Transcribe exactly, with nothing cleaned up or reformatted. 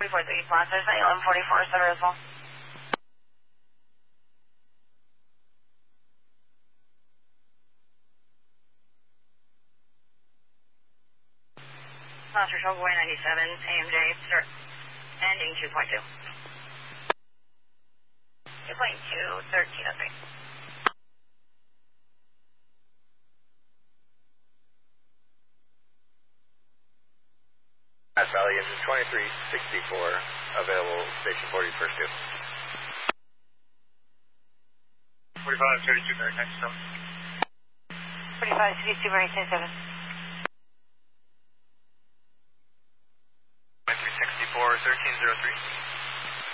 forty-four three spots. There's an eleven forty-four center as well. Monster Trouble Boy ninety-seven, A M J, start ending two point two. two point two, thirteen oh three. Pass Valley engine twenty-three sixty-four, available station forty, first two. forty-five thirty-two, very next seven. forty-five sixty-two, very seven. twenty-three sixty-four, thirteen oh three.